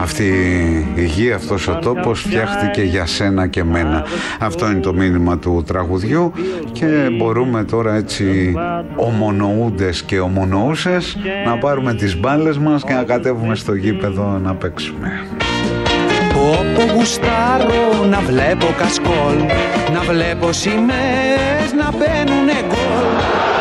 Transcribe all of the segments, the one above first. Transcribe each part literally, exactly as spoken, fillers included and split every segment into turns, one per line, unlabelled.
Αυτή η γη, αυτός ο τόπος φτιάχτηκε για σένα και μένα. Αυτό είναι το μήνυμα του τραγουδιού και μπορούμε τώρα έτσι ομονοούντες και ομονοούσες να πάρουμε τις μπάλες μας και να κατέβουμε στο γήπεδο να παίξουμε.
Όπου γουστάρω να βλέπω κασκόλ, να βλέπω σημαίες να μπαίνουνε γκολ.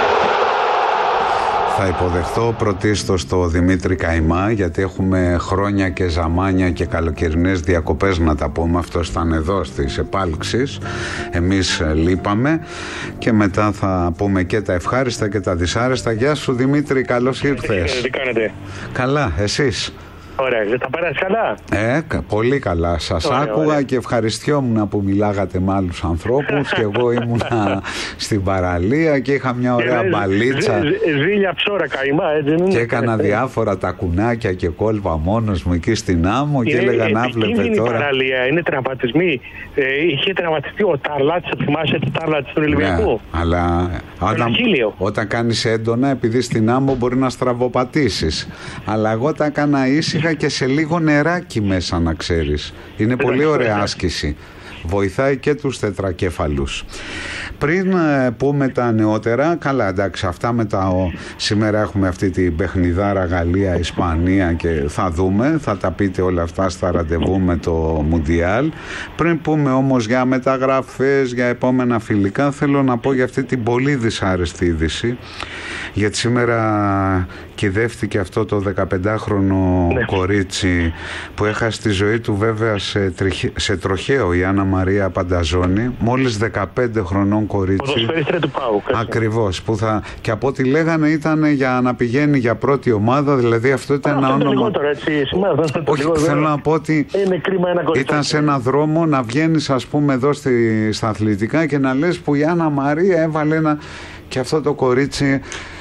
Θα υποδεχτώ πρωτίστως το Δημήτρη Καϊμά, γιατί έχουμε χρόνια και ζαμάνια και καλοκαιρινές διακοπές να τα πούμε. Αυτός ήταν εδώ στις επάλξεις, εμείς λείπαμε και μετά θα πούμε και τα ευχάριστα και τα δυσάρεστα. Γεια σου Δημήτρη, καλώς ήρθες.
Τι κάνετε?
Καλά, εσείς?
Ωραία, δεν θα περάσει καλά?
Ε, πολύ καλά. Σας ωραία, άκουγα ωραία. Και ευχαριστιόμουν που μιλάγατε με άλλους ανθρώπους και εγώ ήμουνα στην παραλία και είχα μια ωραία μπαλίτσα.
Ζήλια ψώρα Καϊμά, έτσι είναι?
Και έκανα διάφορα τα κουνάκια και κόλπα μόνος μου εκεί στην άμμο και έλεγα να βλέπετε τώρα.
Η παραλία είναι τραυματισμοί. Ε, είχε τραυματιστεί ο Τάρλατς, θυμάσαι το Τάρλατς του Ολυμπιακού?
Ναι, αλλά όταν, όταν κάνεις έντονα, επειδή στην άμμο μπορεί να στραβοπατήσεις. Αλλά εγώ τα έκανα ήσυχα και σε λίγο νεράκι μέσα, να ξέρεις. Είναι πολύ ωραία άσκηση. Βοηθάει και τους τετρακέφαλους. Πριν ε, πούμε τα νεότερα, καλά εντάξει, αυτά με τα ο, σήμερα έχουμε αυτή την παιχνιδάρα Γαλλία, Ισπανία και θα δούμε, θα τα πείτε όλα αυτά στα ραντεβού με το Μουντιάλ. Πριν πούμε όμως για μεταγραφές, για επόμενα φιλικά, θέλω να πω για αυτή την πολύ δυσάρεστη είδηση, γιατί σήμερα κυδεύτηκε αυτό το δεκαπεντάχρονο ναι. κορίτσι που έχασε τη ζωή του βέβαια σε, τριχ, σε τροχαίο, η Άννα Μαρία Πανταζόνη, μόλις δεκαπέντε χρονών κορίτσι.
Του Πάου,
ακριβώς, που θα, και από ό,τι λέγανε ήταν για να πηγαίνει για πρώτη ομάδα, δηλαδή αυτό ήταν ένα όνομα.
Λιγότερο, έτσι, σήμερα,
όχι,
λιγότερο,
θέλω να πω ότι
είναι κρίμα ένα
ήταν σε ένα δρόμο να βγαίνεις ας πούμε εδώ στη, στα αθλητικά και να λες που η Άννα Μαρία έβαλε ένα, και αυτό το κορίτσι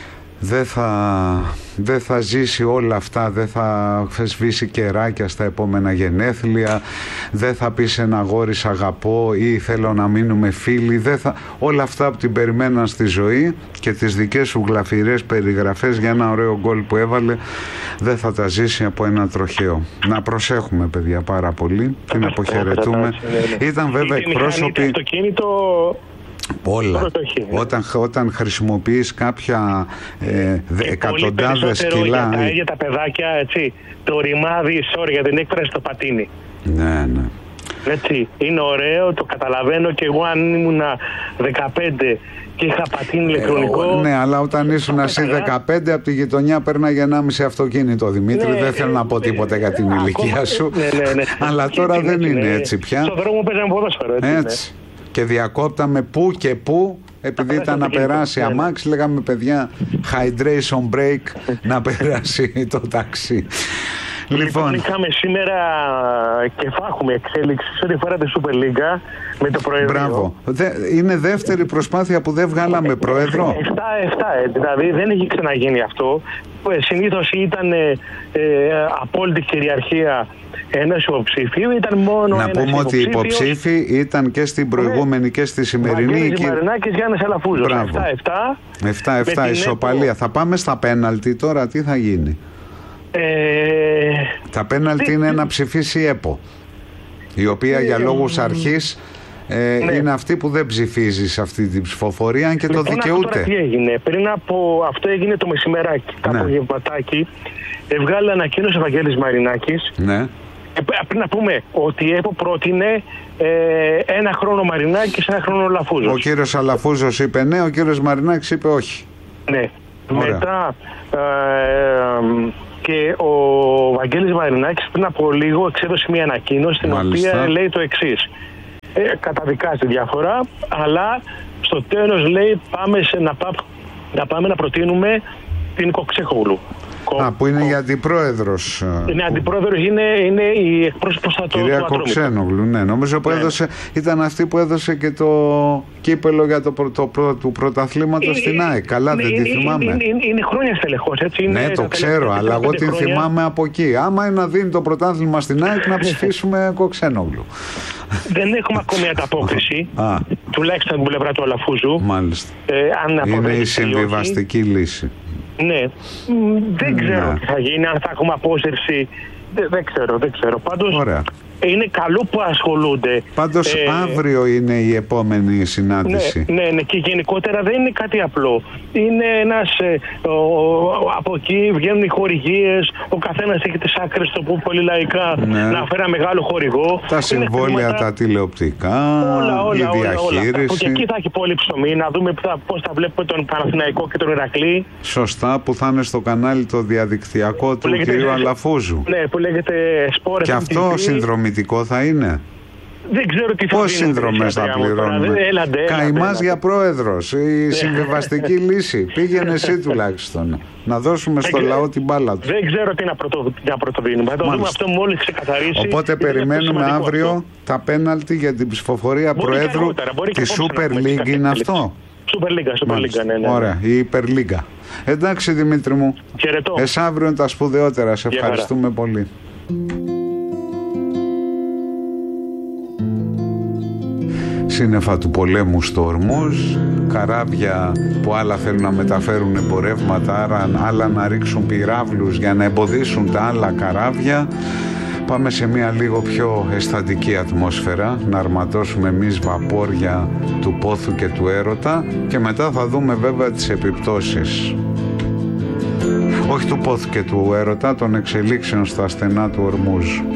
δεν θα, δεν θα ζήσει όλα αυτά, δεν θα σβήσει κεράκια στα επόμενα γενέθλια, δεν θα πει σε ένα αγόρι σ' αγαπώ ή θέλω να μείνουμε φίλοι, δεν θα, όλα αυτά που την περιμέναν στη ζωή και τις δικές σου γλαφυρές περιγραφές για ένα ωραίο γκολ που έβαλε, δεν θα τα ζήσει από ένα τροχαίο. Να προσέχουμε παιδιά πάρα πολύ, την αποχαιρετούμε. Ήταν βέβαια εκπρόσωποι... Όλα. Όταν, όταν χρησιμοποιείς κάποια ε, εκατοντάδες κιλά.
Για τα ίδια τα παιδάκια, έτσι. Το ρημάδι, sorry για την έκφραση, το πατίνι.
Ναι, ναι.
Έτσι. Είναι ωραίο, το καταλαβαίνω και εγώ αν ήμουν δεκαπέντε και είχα πατίνι ηλεκτρονικό.
Ε, ναι, αλλά όταν ήσουν εσύ δεκαπέντε από τη γειτονιά πέρναγε ενάμιση αυτοκίνητο, Δημήτρη. Ναι, δεν θέλω να πω τίποτα για την ηλικία σου.
Ναι, ναι, ναι.
Αλλά τώρα δεν είναι έτσι πια.
Στον δρόμο παίζαμε ποδόσφαιρο, έτσι.
έτσι. Και διακόπταμε που και που, επειδή ήταν να περάσει αμάξι, λέγαμε παιδιά hydration break να περάσει το ταξί.
Λοιπόν, είχαμε σήμερα και θα έχουμε εξέλιξη σε ό,τι αφορά τη Super League με το Προεδρείο.
Μπράβο. Είναι δεύτερη προσπάθεια που δεν βγάλαμε Πρόεδρο.
εφτά εφτά, δηλαδή δεν έχει ξαναγίνει αυτό. Συνήθως ήταν ε, ε, απόλυτη κυριαρχία ενός υποψήφιου, ήταν μόνο
να
ένας
πούμε ότι οι υποψήφοι ήταν και στην προηγούμενη και στη σημερινή.
Βαγγέλης Μαρινάκης, Γιάννης Αλαφούζος.
εφτά εφτά. εφτά εφτά ισοπαλία. Έπο... Θα πάμε στα πέναλτι τώρα, τι θα γίνει?
Ε...
Τα πέναλτι τι... είναι να ψηφίσει η ΕΠΟ, η οποία ε... για λόγους αρχής ε, ναι. είναι αυτή που δεν ψηφίζει σε αυτή την ψηφοφορία, αν και λοιπόν, το δικαιούται.
Τώρα τι έγινε? Πριν από αυτό έγινε το μεσημεράκι, το απογευματάκι, έβγαλε ανακοίνωση ο Βαγγέλης Μαρινάκης.
Ναι.
Πριν να πούμε ότι η ΕΠΟ πρότεινε ε, ένα χρόνο Μαρινάκης, ένα χρόνο Αλαφούζος.
Ο κύριος Αλαφούζος είπε ναι, ο κύριος Μαρινάκης είπε όχι.
Ναι. Ωραία. Μετά ε, και ο Βαγγέλης Μαρινάκης πριν από λίγο εξέδωσε μια ανακοίνωση στην οποία λέει το εξής. Ε, καταδικάζει τη διαφορά, αλλά στο τέλος λέει πάμε σε, να, πά, να πάμε να προτείνουμε την Κοξέχογλου.
Α, που είναι η αντιπρόεδρος.
Είναι αντιπρόεδρος, είναι, είναι η εκπρόσωπος του
Κυρία Κοξένογλου, ναι. Νομίζω που ναι. έδωσε, ήταν αυτή που έδωσε και το κύπελο για το, το, το, του πρωταθλήματος στην ΑΕΚ. Καλά, είναι, δεν τη θυμάμαι.
Είναι, είναι, είναι χρόνια στελεχός, έτσι. Είναι
ναι, το ξέρω, αλλά εγώ την χρόνια... θυμάμαι από εκεί. Άμα είναι να δίνει το πρωτάθλημα στην ΑΕΚ, να ψηφίσουμε Κοξένογλου.
Δεν έχουμε ακόμη ανταπόκριση, τουλάχιστον από την πλευρά του Αλαφούζου.
Μάλιστα.
Ε, αν
είναι η συμβιβαστική λύση.
Ναι, δεν ξέρω ναι. τι θα γίνει, αν θα έχουμε απόσυρση Δεν, δεν ξέρω, δεν ξέρω. Πάντως,
ωραία.
Είναι καλό που ασχολούνται.
Πάντως ε, αύριο είναι η επόμενη συνάντηση.
Ναι, ναι, ναι, και γενικότερα δεν είναι κάτι απλό. Είναι ένας, ε, ο, από εκεί βγαίνουν οι χορηγίες, ο καθένας έχει τις άκρες του, που πολύ λαϊκά, ναι, να φέρει ένα μεγάλο χορηγό.
Τα συμβόλαια, χρήματα, τα τηλεοπτικά, όλα, όλα, η διαχείριση. Όλα, όλα.
Και εκεί θα έχει πολύ ψωμί, να δούμε πώς θα βλέπουμε τον Παναθηναϊκό και τον Ηρακλή.
Σωστά, που θα είναι στο κανάλι το διαδικτυακό του κ. Αλαφούζου.
Ναι, που λέγεται Sport.
Και αυτό συνδρομητικό θα είναι.
Δεν ξέρω τι θα
Πώς συνδρομές θα πληρώνουμε. Καημάς για πρόεδρος, η συμβιβαστική λύση. Πήγαινε εσύ τουλάχιστον. Να δώσουμε στο λαό την μπάλα του.
Δεν ξέρω τι να, πρωτο, να πρωτοδίνουμε. Θα το δούμε αυτό μόλις ξεκαθαρίσει.
Οπότε περιμένουμε αύριο αυτό. Τα πέναλτι για την ψηφοφορία μπορεί προέδρου τη Super League. Είναι αυτό.
Super League, Super League, ναι, ναι.
Ωραία, η Υπερλίγκα. Εντάξει, Δημήτρη μου.
Χαιρετώ.
Εσαύριο είναι τα σπουδαιότερα. Σε ευχαριστούμε πολύ. Σύννεφα του πολέμου στο Ορμούζ, καράβια που άλλα θέλουν να μεταφέρουν εμπορεύματα, άρα άλλα να ρίξουν πυράβλους για να εμποδίσουν τα άλλα καράβια. Πάμε σε μια λίγο πιο αισθαντική ατμόσφαιρα, να αρματώσουμε εμείς βαπόρια του πόθου και του έρωτα και μετά θα δούμε βέβαια τις επιπτώσεις. Όχι του πόθου και του έρωτα, των εξελίξεων στα στενά του Ορμούζ.